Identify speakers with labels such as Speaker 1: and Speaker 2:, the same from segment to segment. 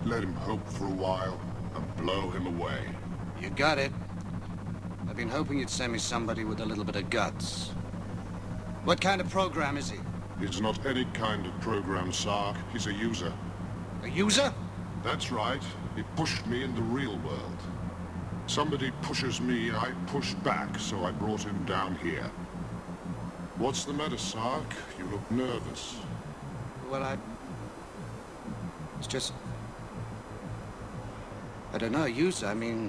Speaker 1: Let him hope for a while, and blow him away.
Speaker 2: You got it. I've been hoping you'd send me somebody with a little bit of guts. What kind of program is he?
Speaker 1: He's not any kind of program, Sark. He's a user.
Speaker 2: A user?
Speaker 1: That's right. He pushed me in the real world. Somebody pushes me, I push back, so I brought him down here. What's the matter, Sark? You look nervous.
Speaker 2: Well, it's just... I don't know, user, I mean...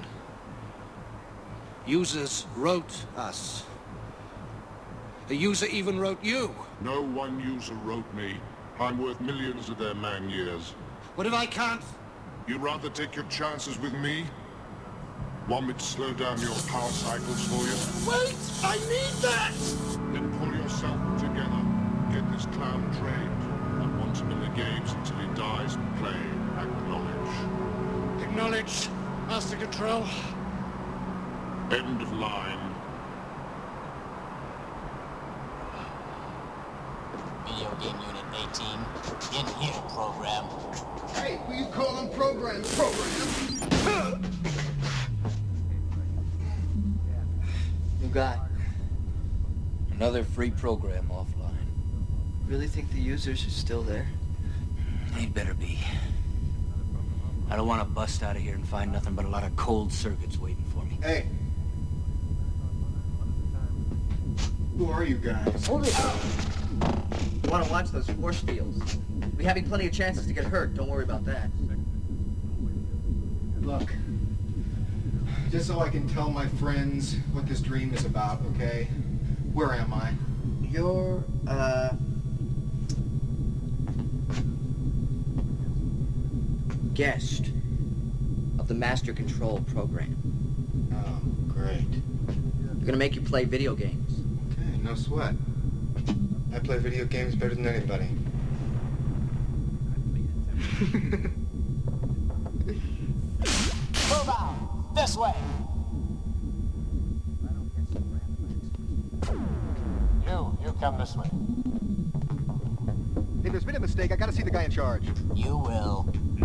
Speaker 2: Users wrote us. A user even wrote you.
Speaker 1: No one user wrote me. I'm worth millions of their man-years.
Speaker 2: What if I can't?
Speaker 1: You'd rather take your chances with me? Want me to slow down your power cycles for you?
Speaker 2: Wait! I need that!
Speaker 1: Then pull yourself together. Get this clown trained. I want him in the games until he dies playing. Acknowledge.
Speaker 2: Acknowledge. Master Control.
Speaker 1: End of line.
Speaker 3: Video game unit 18. In here, program.
Speaker 4: Hey, who you calling program?
Speaker 5: New guy.
Speaker 6: Another free program offline.
Speaker 5: Really think the users are still there?
Speaker 6: They'd better be. I don't want to bust out of here and find nothing but a lot of cold circuits waiting for me.
Speaker 4: Hey. Who are you guys?
Speaker 5: Hold it! You want to watch those force fields? We having plenty of chances to get hurt. Don't worry about that.
Speaker 4: Look. Just so I can tell my friends what this dream is about, okay? Where am I?
Speaker 5: You're, guest of the Master Control program.
Speaker 4: Oh, great.
Speaker 5: We're gonna make you play video games.
Speaker 4: Okay, no sweat. I play video games better than anybody.
Speaker 3: Move out! This way! You come this way.
Speaker 7: Hey, there's been a mistake. I gotta see the guy in charge.
Speaker 3: You will.